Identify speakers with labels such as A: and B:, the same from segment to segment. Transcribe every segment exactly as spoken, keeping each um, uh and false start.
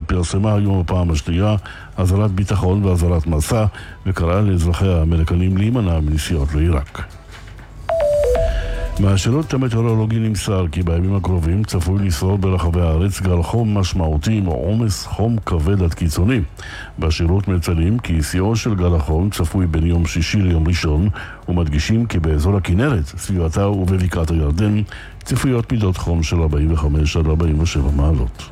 A: פרסמה היום בפעם השנייה הזלת ביטחון והזלת מסע, וקראה לאזרחיה האמריקנים להימנע מנסיעות לעיראק. מהשירות המטאורולוגי נמסר כי בימים הקרובים צפוי לשרוד ברחבי הארץ גל חום משמעותי עם עומס חום כבד עד קיצוני. בשירות מציינים כי שיאו של גל החום צפוי בין יום שישי ליום ראשון, ומדגישים כי באזור הכנרת, סביבתה ובבקעת הירדן צפויות מידות חום של ארבעים וחמש עד ארבעים ושבע מעלות.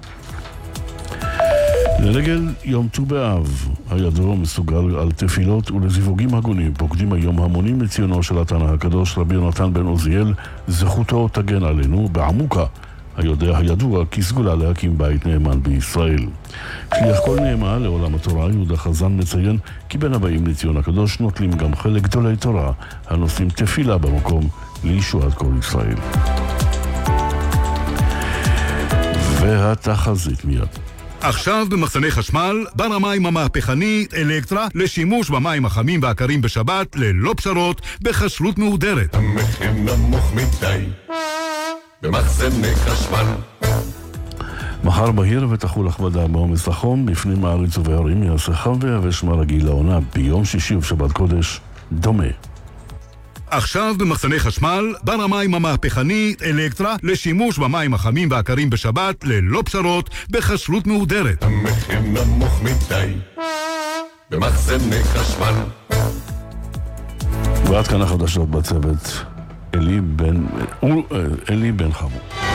A: לרגל יום ט"ו באב, הידוע מסוגל על תפילות ולזיווגים הגונים, פוקדים היום המונים לציונו של התנא הקדוש רבי יונתן בן עוזיאל, זכותו תגן עלינו בעמוקה, היודע הידוע כסגולה להקים בית נאמן בישראל. שליח כל נאמן לעולם התורה, יהודה חזן, מציין כי בין הבאים לציון הקדוש נוטלים גם חלק גדולי תורה הנושאים תפילה במקום לישועת כל ישראל. והתחזית מיד.
B: עכשיו במחסני חשמל, בר המים המהפכנית אלקטרה לשימוש במים החמים והקרים בשבת ללא פשרות בכשרות מהודרת.
C: המחיר נמוך מדי במחסני חשמל.
A: מחר בהיר ותחול הכבדה בעומס החום בפנים הארץ ובערים, יעשה חם ויבש מהרגיל לעונה. ביום שישי ובשבת קודש דומה.
B: עכשיו במחסני חשמל, בר המים המהפכנית אלקטרה לשימוש במים החמים והקרים בשבת ללא פשרות בכשרות מהודרת.
C: המחיר נמוך מדי במחסני חשמל.
A: ועד כאן החדשות בצוות. אלי בן, אלי בן חמו.